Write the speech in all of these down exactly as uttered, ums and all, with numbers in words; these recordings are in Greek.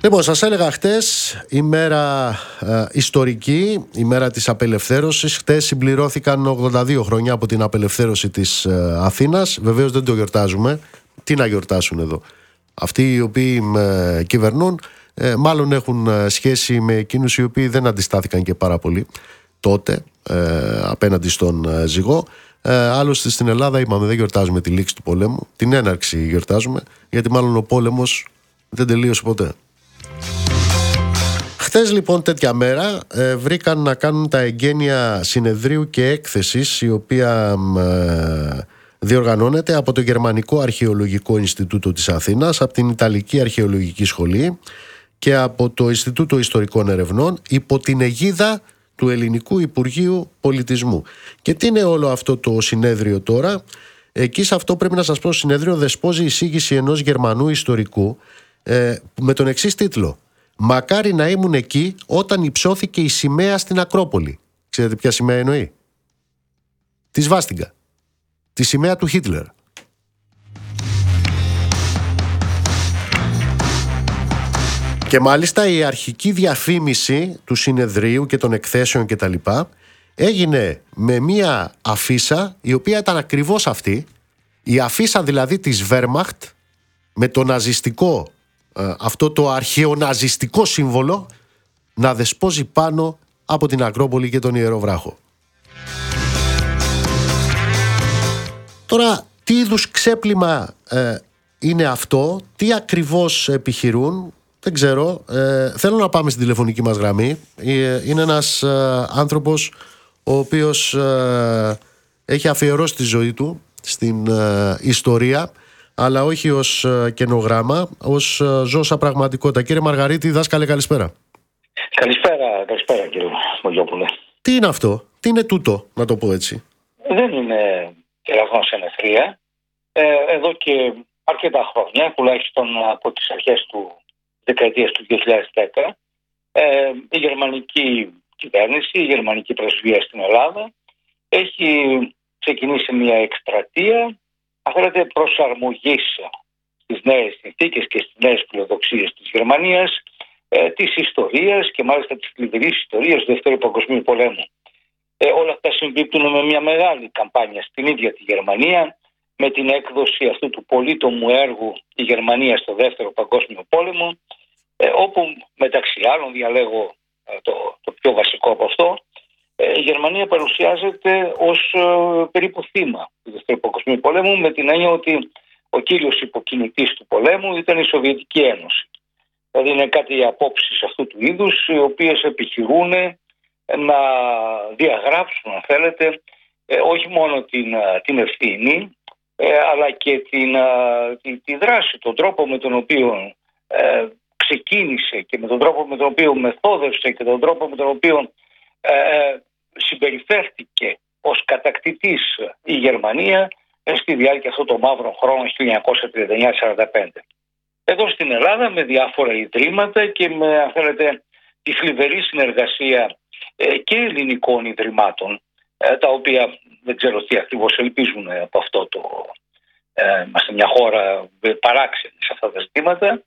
Λοιπόν, σας έλεγα χτες, ημέρα ε, ιστορική, ημέρα της απελευθέρωσης. Χτες συμπληρώθηκαν ογδόντα δύο χρόνια από την απελευθέρωση της ε, Αθήνας. Βεβαίως δεν το γιορτάζουμε. Τι να γιορτάσουν εδώ? Αυτοί οι οποίοι ε, κυβερνούν ε, μάλλον έχουν ε, σχέση με εκείνους οι οποίοι δεν αντιστάθηκαν και πάρα πολύ τότε ε, απέναντι στον ε, ζυγό. Ε, άλλωστε στην Ελλάδα είπαμε, δεν γιορτάζουμε τη λήξη του πολέμου. Την έναρξη γιορτάζουμε, γιατί μάλλον ο πόλεμος δεν τελείωσε ποτέ. Χθες λοιπόν τέτοια μέρα ε, βρήκαν να κάνουν τα εγγένεια συνεδρίου και έκθεσης, η οποία ε, διοργανώνεται από το Γερμανικό Αρχαιολογικό Ινστιτούτο της Αθήνας, από την Ιταλική Αρχαιολογική Σχολή και από το Ινστιτούτο Ιστορικών Ερευνών, υπό την αιγίδα του Ελληνικού Υπουργείου Πολιτισμού. Και τι είναι όλο αυτό το συνέδριο τώρα? Εκεί σε αυτό πρέπει να σας πω, συνέδριο δεσπόζει εισήγηση ενός Γερμανού ιστορικού ε, με τον εξής τίτλο: «Μακάρι να ήμουν εκεί όταν υψώθηκε η σημαία στην Ακρόπολη». Ξέρετε ποια σημαία εννοεί? Τη σβάστιγκα. Τη σημαία του Χίτλερ. Και μάλιστα η αρχική διαφήμιση του συνεδρίου και των εκθέσεων και τα λοιπά έγινε με μία αφίσα η οποία ήταν ακριβώς αυτή. Η αφίσα δηλαδή της Wehrmacht με το ναζιστικό, αυτό το αρχαιοναζιστικό σύμβολο να δεσπόζει πάνω από την Ακρόπολη και τον Ιερό Βράχο. Τώρα, τι είδους ξέπλυμα ε, είναι αυτό, τι ακριβώς επιχειρούν, δεν ξέρω. Ε, θέλω να πάμε στην τηλεφωνική μας γραμμή. Ε, είναι ένας ε, άνθρωπος ο οποίος ε, έχει αφιερώσει τη ζωή του στην ε, ιστορία, αλλά όχι ως ε, καινογράμμα, ως ε, ζώσα πραγματικότητα. Κύριε Μαργαρίτη, δάσκαλε, καλησπέρα. Καλησπέρα, καλησπέρα κύριε Μογιόπουλε. Τι είναι αυτό, τι είναι τούτο, να το πω έτσι? Δεν είναι κεραυνός σε νεφρία. Ε, εδώ και αρκετά χρόνια, τουλάχιστον από τις αρχές του δεκαετίας του δύο χιλιάδες δέκα, ε, η γερμανική κυβέρνηση, η γερμανική πρεσβεία στην Ελλάδα έχει ξεκινήσει μια εκστρατεία, αν θέλετε, προσαρμογής στις νέες συνθήκες και στις νέες φιλοδοξίες της Γερμανίας, ε, της ιστορίας και μάλιστα της σκληρής ιστορίας του Δεύτερου Παγκοσμίου Πολέμου. Ε, όλα αυτά συμπίπτουν με μια μεγάλη καμπάνια στην ίδια τη Γερμανία, με την έκδοση αυτού του πολύτομου έργου «Η Γερμανία στο Δεύτερο Παγκόσμιο Πόλεμο», ε, όπου μεταξύ άλλων, διαλέγω ε, το, το πιο βασικό από αυτό, ε, η Γερμανία παρουσιάζεται ως ε, περίπου θύμα του Δεύτερου Παγκοσμίου Πολέμου, με την έννοια ότι ο κύριος υποκινητής του πολέμου ήταν η Σοβιετική Ένωση. Δηλαδή είναι κάτι οι απόψεις αυτού του είδους, οι οποίες επιχειρούν να διαγράψουν, αν θέλετε, ε, όχι μόνο την, την ευθύνη, ε, αλλά και την, τη, τη δράση, τον τρόπο με τον οποίο ε, ξεκίνησε και με τον τρόπο με τον οποίο μεθόδευσε και τον τρόπο με τον οποίο ε, συμπεριφέρθηκε ως κατακτητής η Γερμανία ε, στη διάρκεια αυτών των μαύρων χρόνων χίλια εννιακόσια τριάντα εννιά σαράντα πέντε. Εδώ στην Ελλάδα, με διάφορα ιδρύματα και με, αν θέλετε, τη θλιβερή συνεργασία ε, και ελληνικών ιδρυμάτων, ε, τα οποία δεν ξέρω τι ακριβώς ελπίζουν από αυτό το... Ε, είμαστε μια χώρα παράξενη σε αυτά τα ζητήματα.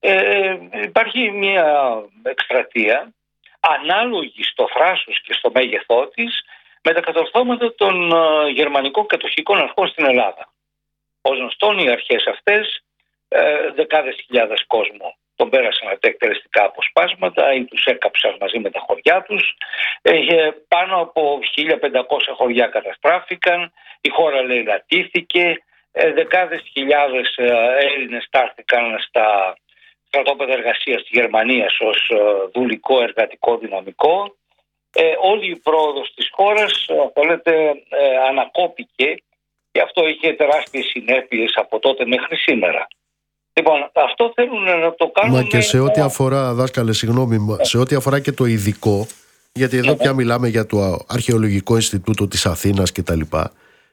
Ε, υπάρχει μια εκστρατεία ανάλογη στο θράσος και στο μέγεθό της με τα κατορθώματα των ε, γερμανικών κατοχικών αρχών στην Ελλάδα. Ως γνωστόν, οι αρχές αυτές ε, δεκάδες χιλιάδες κόσμο τον πέρασαν τα εκτελεστικά αποσπάσματα ή τους έκαψαν μαζί με τα χωριά τους. Ε, πάνω από χίλια πεντακόσια χωριά καταστράφηκαν, η χώρα λαιλατήθηκε, ε, δεκάδες χιλιάδες ε, Έλληνες στάθηκαν στα στρατόπεδα εργασίας της Γερμανίας ως ε, δουλικό εργατικό δυναμικό. Ε, όλη η πρόοδος της χώρας ε, ε, ανακόπηκε και αυτό είχε τεράστιες συνέπειες από τότε μέχρι σήμερα. Λοιπόν, αυτό θέλουν να το κάνουν. Μα και σε ό,τι αφορά, δάσκαλε, συγγνώμη, σε ό,τι αφορά και το ειδικό, γιατί εδώ πια μιλάμε για το Αρχαιολογικό Ινστιτούτο της Αθήνας και τα λοιπά,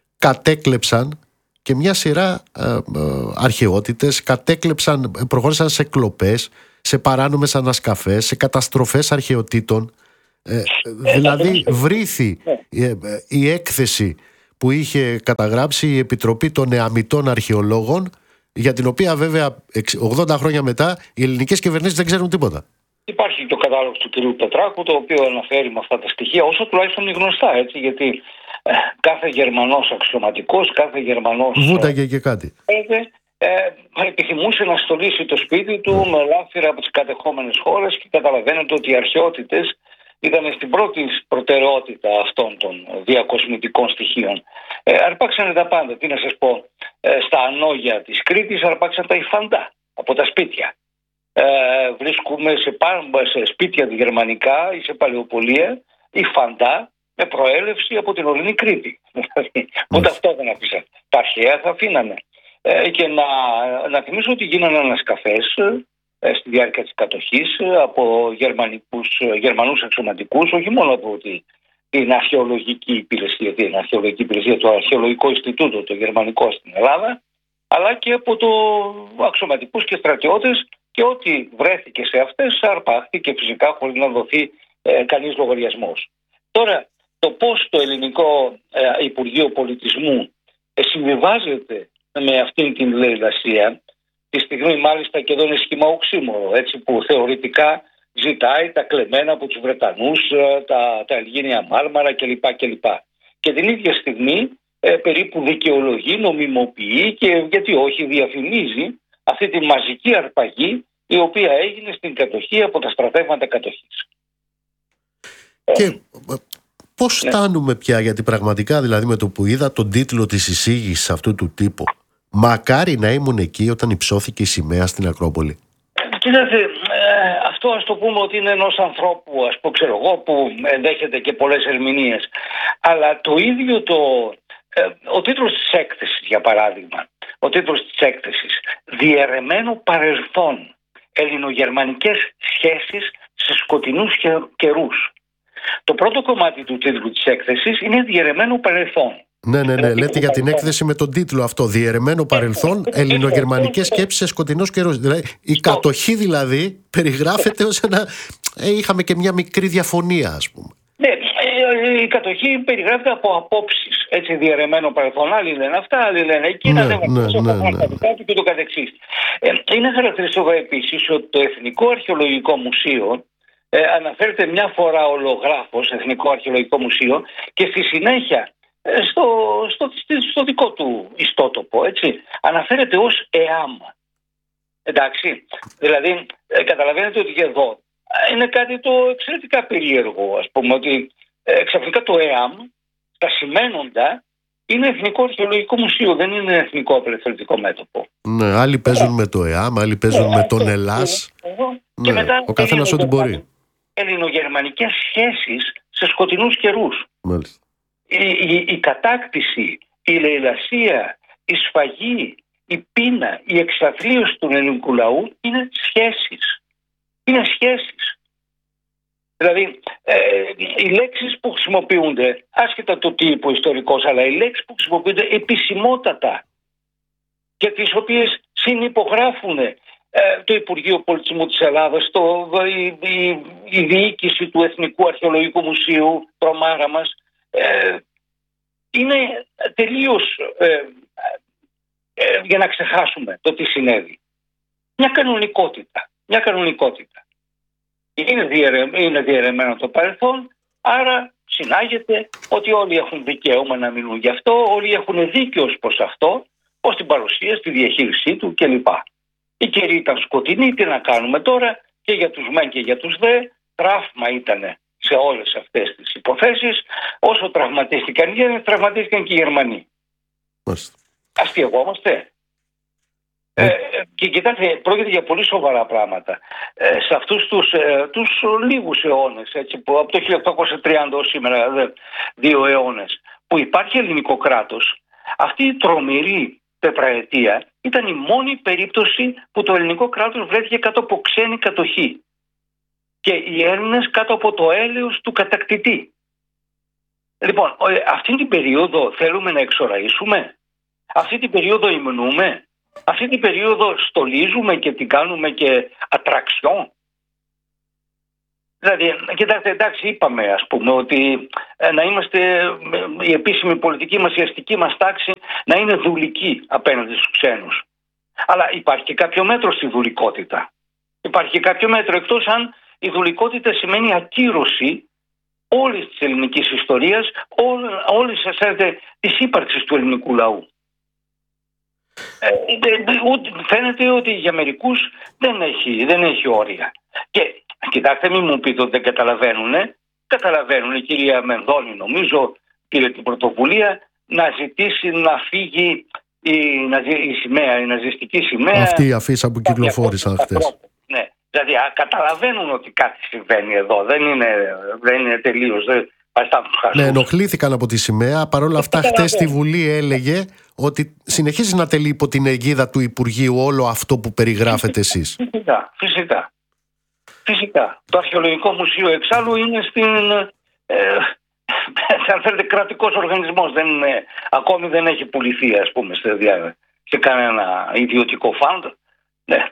κατέκλεψαν και μια σειρά ε, ε, αρχαιότητες, κατέκλεψαν, προχώρησαν σε κλοπές, σε παράνομες ανασκαφές, σε καταστροφές αρχαιοτήτων. Ε, δηλαδή βρήθη ε, ε, η έκθεση που είχε καταγράψει η Επιτροπή των Νεαμιτών Αρχαιολόγων για την οποία βέβαια ογδόντα χρόνια μετά οι ελληνικές κυβερνήσεις δεν ξέρουν τίποτα. Υπάρχει και ο κατάλογος του κ. Πετράκου, το οποίο αναφέρει με αυτά τα στοιχεία, όσο τουλάχιστον είναι γνωστά, έτσι, γιατί ε, κάθε Γερμανός αξιωματικός, κάθε Γερμανός... Βούταγε και κάτι. Ε, ε, επιθυμούσε να στολίσει το σπίτι του με λάφυρα από τις κατεχόμενες χώρες και καταλαβαίνετε ότι οι αρχαιότητες ήταν στην πρώτη προτεραιότητα αυτών των διακοσμητικών στοιχείων. Ε, αρπάξανε τα πάντα. Τι να σας πω, ε, στα ανόγια της Κρήτης αρπάξαν τα υφαντά από τα σπίτια. Ε, βρίσκουμε σε, σε σπίτια του γερμανικά ή σε παλαιοπολία υφαντά με προέλευση από την ορεινή Κρήτη. Ούτε αυτό δεν αφήσαν. Τα αρχαία θα αφήνανε. Ε, και να, να θυμίσω ότι γίνανε ανασκαφές ε, στη διάρκεια της κατοχής από γερμανικούς, γερμανούς αξιωματικούς, όχι μόνο από τη, την αρχαιολογική υπηρεσία, την αρχαιολογική υπηρεσία, το Αρχαιολογικό Ινστιτούτο, το γερμανικό στην Ελλάδα, αλλά και από το αξιωματικούς και στρατιώτες, και ό,τι βρέθηκε σε αυτές αρπάχθηκε φυσικά χωρίς να δοθεί ε, κανείς λογαριασμός. Τώρα, το πώς το ελληνικό ε, Υπουργείο Πολιτισμού ε, συμβιβάζεται με αυτήν την λαιλασία, τη στιγμή μάλιστα και εδώ είναι σχήμα οξύμορο, έτσι, που θεωρητικά ζητάει τα κλεμμένα από τους Βρετανούς, τα, τα Ελγίνια Μάρμαρα κλπ. κλπ. Και την ίδια στιγμή ε, περίπου δικαιολογεί, νομιμοποιεί και γιατί όχι διαφημίζει αυτή τη μαζική αρπαγή η οποία έγινε στην κατοχή από τα στρατεύματα κατοχής. Και ε, πώς ναι. φτάνουμε πια, γιατί πραγματικά δηλαδή με το που είδα τον τίτλο της εισήγησης αυτού του τύπου, μακάρι να ήμουν εκεί όταν υψώθηκε η σημαία στην Ακρόπολη. Κοίτατε, ε, αυτό ας το πούμε ότι είναι ενός ανθρώπου, ας πω, ξέρω εγώ, που ενδέχεται και πολλές ερμηνείες. Αλλά το ίδιο το... Ε, ο τίτλος της έκθεσης, για παράδειγμα, ο τίτλος της έκθεσης, «Διαιρεμένο παρελθόν, ελληνογερμανικές σχέσεις σε σκοτεινούς καιρούς». Το πρώτο κομμάτι του τίτλου της έκθεσης είναι «Διαιρεμένο παρελθόν». Ναι, ναι, ναι. Λέτε για την έκθεση με τον τίτλο αυτό. «Διαιρεμένο παρελθόν, ελληνογερμανικές σκέψεις σε σκοτεινούς καιρούς». Δηλαδή, η κατοχή δηλαδή περιγράφεται ως ένα... Ε, είχαμε και μια μικρή διαφωνία, ας πούμε. Ναι, η κατοχή περιγράφεται από απόψεις. Έτσι, διαιρεμένο παρελθόν. Άλλοι λένε αυτά, άλλοι λένε εκείνα, ναι, δεν ναι, ναι, ναι, ναι. και το καθεξής. Ε, είναι χαρακτηριστικό επίσης ότι το Εθνικό Αρχαιολογικό Μουσείο ε, αναφέρεται μια φορά ολογράφος, Εθνικό Αρχαιολογικό Μουσείο, και στη συνέχεια Στο, στο, στο δικό του ιστότοπο, έτσι, αναφέρεται ως ΕΑΜ. Εντάξει, δηλαδή ε, καταλαβαίνετε ότι και εδώ είναι κάτι το εξαιρετικά περίεργο, ας πούμε, ότι ε, ξαφνικά το ΕΑΜ στα σημαίνοντα είναι Εθνικό Αρχαιολογικό Μουσείο, δεν είναι Εθνικό Απελευθερωτικό Μέτωπο. Ναι, άλλοι παίζουν με το ΕΑΜ, άλλοι παίζουν ναι, με τον Ελλάς. Ναι, μετά, ο καθένας ό,τι μπορεί. Ελληνογερμανικές σχέσεις σε σκοτεινούς καιρούς. Μάλιστα. Η, η, η κατάκτηση, η λαιλασία, η σφαγή, η πείνα, η εξαθλίωση του ελληνικού λαού είναι σχέσεις. Είναι σχέσεις. Δηλαδή, ε, οι λέξεις που χρησιμοποιούνται, άσχετα το τι είπε ο ιστορικός, αλλά οι λέξεις που χρησιμοποιούνται επισημότατα και τις οποίες συνυπογράφουν ε, το Υπουργείο Πολιτισμού της Ελλάδας, το, η, η, η διοίκηση του Εθνικού Αρχαιολογικού Μουσείου, τρομάρα μας, Ε, είναι τελείως ε, ε, για να ξεχάσουμε το τι συνέβη. Μια κανονικότητα. Μια κανονικότητα. Είναι, διαιρε, είναι διαιρεμένο το παρελθόν, άρα συνάγεται ότι όλοι έχουν δικαίωμα να μιλούν γι' αυτό, όλοι έχουν δίκαιο προς αυτό, ως την παρουσία, στη διαχείρισή του κλπ. Η καιρή ήταν σκοτεινή, τι να κάνουμε τώρα, και για τους μεν και για τους δε, τραύμα ήτανε σε όλες αυτές τις υποθέσεις. Όσο τραυματίστηκαν οι Γερμανοί, τραυματίστηκαν και οι Γερμανοί. Αστειευόμαστε. Ε, και κοιτάξτε, πρόκειται για πολύ σοβαρά πράγματα. Ε, σε αυτούς τους, ε, τους λίγους αιώνες, έτσι, που από το χίλια οκτακόσια τριάντα ως σήμερα, δε, δύο αιώνες, που υπάρχει ελληνικό κράτος, αυτή η τρομερή τετραετία ήταν η μόνη περίπτωση που το ελληνικό κράτος βρέθηκε κάτω από ξένη κατοχή. Και οι Έλληνες κάτω από το έλεος του κατακτητή. Λοιπόν, αυτή την περίοδο θέλουμε να εξοραίσουμε, αυτή την περίοδο υμνούμε, αυτή την περίοδο στολίζουμε και την κάνουμε και ατραξιόν. Δηλαδή, κοιτάξτε, εντάξει, είπαμε, ας πούμε, ότι ε, να είμαστε, η επίσημη πολιτική μας, η αστική μας τάξη, να είναι δουλική απέναντι στους ξένους. Αλλά υπάρχει και κάποιο μέτρο στη δουλικότητα. Υπάρχει και κάποιο μέτρο, εκτός αν η δουλικότητα σημαίνει ακύρωση όλης της ελληνικής ιστορίας, όλης της ύπαρξης του ελληνικού λαού. Ε, φαίνεται ότι για μερικούς δεν έχει, δεν έχει όρια. Και κοιτάξτε, μην μου πείτε ότι δεν καταλαβαίνουν. Καταλαβαίνουν. Η κυρία Μενδώνη, νομίζω, πήρε την πρωτοβουλία να ζητήσει να φύγει η, η σημαία, η ναζιστική σημαία. Αυτή η αφίσα που κυκλοφόρησαν χτες. Ναι. Δηλαδή καταλαβαίνουν ότι κάτι συμβαίνει εδώ. Δεν είναι, δεν είναι τελείως. Δεν, ναι, ενοχλήθηκαν από τη σημαία. Παρ' όλα αυτά, χτες στη Βουλή έλεγε ότι συνεχίζει να τελεί υπό την αιγίδα του Υπουργείου όλο αυτό που περιγράφετε εσείς. Φυσικά, φυσικά. Φυσικά. Το Αρχαιολογικό Μουσείο εξάλλου είναι στην. Ε, αν θέλετε, κρατικός οργανισμός. Δεν είναι, ακόμη δεν έχει πουληθεί, ας πούμε, σε, σε κανένα ιδιωτικό φαντ. Ναι.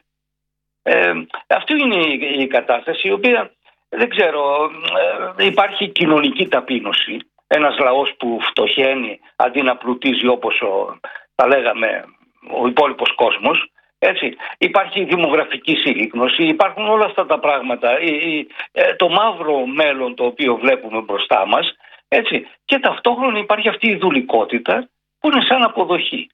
Ε, αυτή είναι η, η κατάσταση, η οποία δεν ξέρω, ε, υπάρχει κοινωνική ταπείνωση. Ένας λαός που φτωχαίνει αντί να πλουτίζει, όπως ο, τα λέγαμε, ο υπόλοιπος κόσμος. Έτσι. Υπάρχει δημογραφική συρρίκνωση, υπάρχουν όλα αυτά τα πράγματα, η, η, το μαύρο μέλλον το οποίο βλέπουμε μπροστά μας, έτσι. Και ταυτόχρονα υπάρχει αυτή η δουλικότητα που είναι σαν αποδοχή.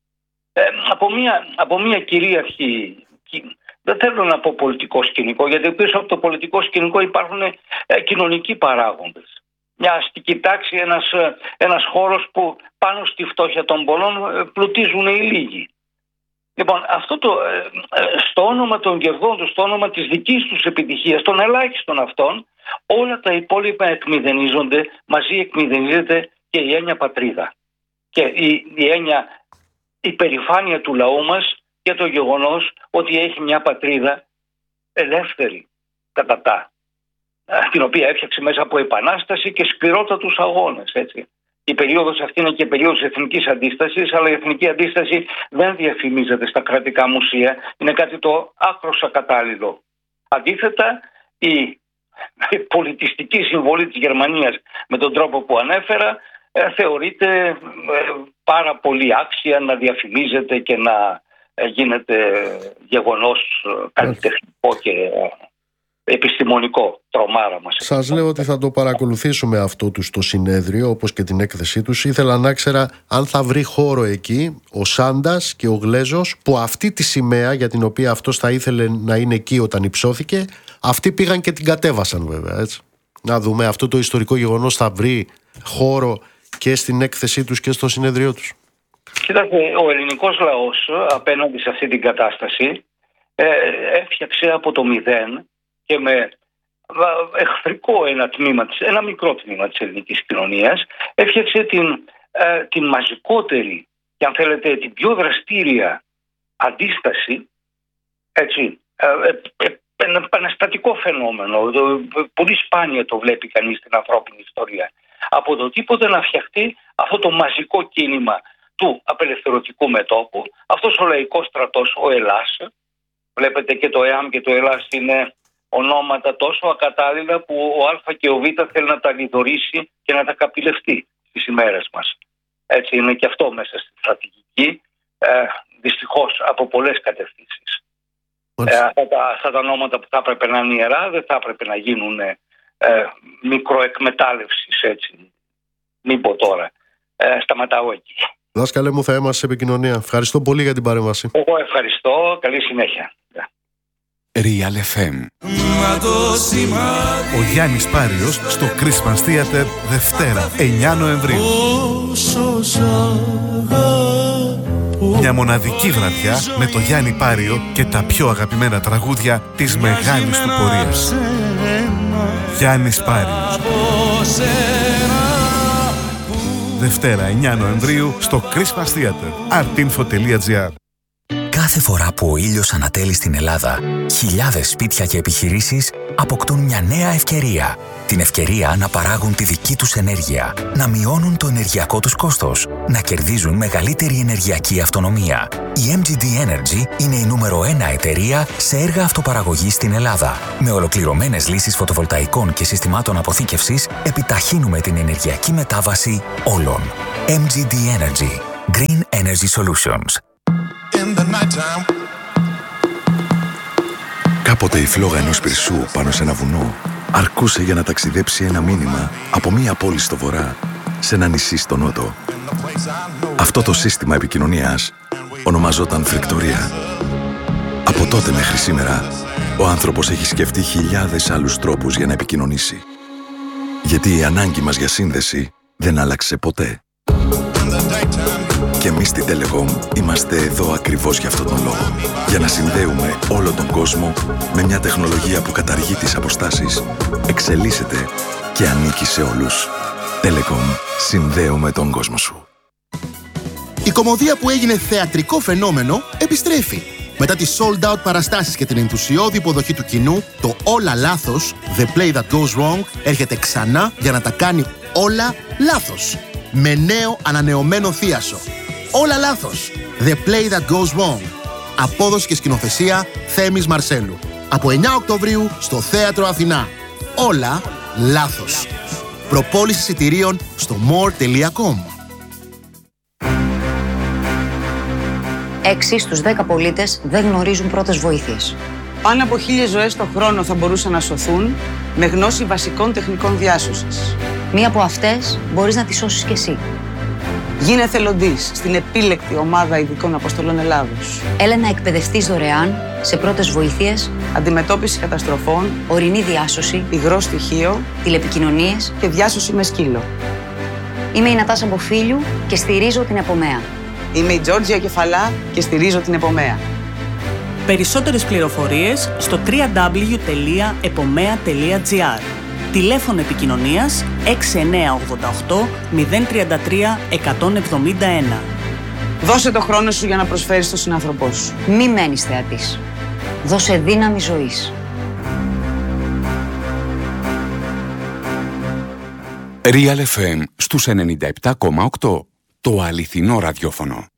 Ε, από, μια, από μια κυρίαρχη, δεν θέλω να πω πολιτικό σκηνικό, γιατί πίσω από το πολιτικό σκηνικό υπάρχουν ε, κοινωνικοί παράγοντες. Μια αστική τάξη, ένας, ένας χώρος που πάνω στη φτώχεια των πολλών ε, πλουτίζουν οι λίγοι. Λοιπόν, αυτό το, ε, στο όνομα των κερδών, στο όνομα της δικής τους επιτυχίας, των ελάχιστων αυτών, όλα τα υπόλοιπα εκμηδενίζονται, μαζί εκμηδενίζεται και η έννοια πατρίδα. Και η, η έννοια, η περηφάνεια του λαού μας και το γεγονός ότι έχει μια πατρίδα ελεύθερη κατά τα, την οποία έφτιαξε μέσα από επανάσταση και σκληρότατους αγώνες, έτσι. Η περίοδος αυτή είναι και περίοδος εθνικής αντίστασης, αλλά η εθνική αντίσταση δεν διαφημίζεται στα κρατικά μουσεία. Είναι κάτι το άκρως ακατάλληλο. Αντίθετα, η, η πολιτιστική συμβολή της Γερμανίας με τον τρόπο που ανέφερα ε, θεωρείται ε, πάρα πολύ άξια να διαφημίζεται και να ε, γίνεται γεγονός ε, καλλιτεχνικό και ε, επιστημονικό. Τρομάρα μας. Σας λέω ότι θα το παρακολουθήσουμε αυτό του στο συνέδριο, όπως και την έκθεσή τους. Ήθελα να ξέρα αν θα βρει χώρο εκεί ο Σάντας και ο Γλέζος, που αυτή τη σημαία για την οποία αυτός θα ήθελε να είναι εκεί όταν υψώθηκε, αυτοί πήγαν και την κατέβασαν, βέβαια, έτσι. Να δούμε αυτό το ιστορικό γεγονός θα βρει χώρο και στην έκθεσή τους και στο συνέδριο τους. Κοιτάξτε, ο ελληνικός λαός απέναντι σε αυτή την κατάσταση ε, έφτιαξε από το μηδέν και με εχθρικό ένα τμήμα, ένα μικρό τμήμα της ελληνικής κοινωνίας, έφτιαξε την, ε, την μαζικότερη και αν θέλετε την πιο δραστήρια αντίσταση, έτσι, ε, ε, ε, ένα επαναστατικό φαινόμενο, το, πολύ σπάνια το βλέπει κανείς στην ανθρώπινη ιστορία. Από το τίποτε να φτιαχτεί αυτό το μαζικό κίνημα του απελευθερωτικού μετώπου, αυτός ο λαϊκός στρατός, ο Ελλάς, βλέπετε και το ΕΑΜ και το Ελλάς είναι ονόματα τόσο ακατάλληλα που ο Α και ο Β θέλει να τα λιδωρήσει και να τα καπηλευτεί στις ημέρες μας. Έτσι είναι και αυτό μέσα στη στρατηγική, ε, δυστυχώς από πολλές κατευθύνσεις. Ε, αυτά, τα, αυτά τα ονόματα που θα έπρεπε να είναι ιερά δεν θα έπρεπε να γίνουν ε, μικροεκμετάλλευσης, έτσι. Μην πω τώρα. Ε, σταματάω εκεί. Δάσκαλε μου, θα είμαστε σε επικοινωνία. Ευχαριστώ πολύ για την παρέμβαση. Εγώ ευχαριστώ. Καλή συνέχεια. Real εφ εμ. Ο Γιάννης Πάριος στο Christmas Theater Δευτέρα εννιά Νοεμβρίου. Μια μοναδική βραδιά με το Γιάννη Πάριο και τα πιο αγαπημένα τραγούδια της μεγάλης του πορείας. Γιάννης Πάριος. Δευτέρα εννιά Νοεμβρίου στο Christmas Theater. artinfo τελεία gr. Κάθε φορά που ο ήλιος ανατέλει στην Ελλάδα, χιλιάδες σπίτια και επιχειρήσεις αποκτούν μια νέα ευκαιρία. Την ευκαιρία να παράγουν τη δική τους ενέργεια, να μειώνουν το ενεργειακό τους κόστος, να κερδίζουν μεγαλύτερη ενεργειακή αυτονομία. Η εμ τζι ντι Energy είναι η νούμερο ένα εταιρεία σε έργα αυτοπαραγωγής στην Ελλάδα. Με ολοκληρωμένες λύσεις φωτοβολταϊκών και συστημάτων αποθήκευσης, επιταχύνουμε την ενεργειακή μετάβαση όλων. εμ τζι ντι Energy. Green Energy Solutions. Κάποτε η φλόγα ενός πυρσού πάνω σε ένα βουνό αρκούσε για να ταξιδέψει ένα μήνυμα από μία πόλη στο βορρά σε ένα νησί στο νότο. Αυτό το σύστημα επικοινωνίας ονομαζόταν φρικτορία. Από τότε μέχρι σήμερα, ο άνθρωπος έχει σκεφτεί χιλιάδες άλλους τρόπους για να επικοινωνήσει. Γιατί η ανάγκη μας για σύνδεση δεν άλλαξε ποτέ. Και εμείς στην Telecom είμαστε εδώ ακριβώς για αυτόν τον λόγο. Για να συνδέουμε όλο τον κόσμο με μια τεχνολογία που καταργεί τις αποστάσεις, εξελίσσεται και ανήκει σε όλους. Telecom, συνδέουμε τον κόσμο σου. Η κωμωδία που έγινε θεατρικό φαινόμενο επιστρέφει. Μετά τις sold out παραστάσεις και την ενθουσιώδη υποδοχή του κοινού, το Όλα Λάθος, The Play That Goes Wrong, έρχεται ξανά για να τα κάνει όλα λάθος. Με νέο ανανεωμένο θίασο. Όλα Λάθος, The Play That Goes Wrong. Απόδοση και σκηνοθεσία Θέμης Μαρσέλου. Από εννιά Οκτωβρίου στο Θέατρο Αθηνά. Όλα Λάθος. Προπόληση εισιτηρίων στο more τελεία com. Έξι στους δέκα πολίτες δεν γνωρίζουν πρώτες βοήθειες. Πάνω από χίλιες ζωές το χρόνο θα μπορούσαν να σωθούν με γνώση βασικών τεχνικών διάσωσης. Μία από αυτές μπορείς να τη σώσεις κι εσύ. Γίνε εθελοντής στην επίλεκτη ομάδα ειδικών αποστολών Ελλάδος. Έλα να εκπαιδευτείς δωρεάν σε πρώτες βοήθειες, αντιμετώπιση καταστροφών, ορεινή διάσωση, υγρό στοιχείο, τηλεπικοινωνίες και διάσωση με σκύλο. Είμαι η Νατάσα Μποφίλιου και στηρίζω την Επομέα. Είμαι η Τζόρτζια Κεφαλά και στηρίζω την Επομέα. Περισσότερες πληροφορίες στο double-u double-u double-u τελεία επομέα τελεία τζι άρ. Τηλέφωνο επικοινωνίας έξι εννιά οκτώ οκτώ μηδέν τρία τρία ένα επτά ένα. Δώσε το χρόνο σου για να προσφέρεις στον συνάνθρωπό σου. Μη μένεις θεατής. Δώσε δύναμη ζωής. Real εφ εμ στους ενενήντα επτά κόμμα οκτώ. Το αληθινό ραδιόφωνο.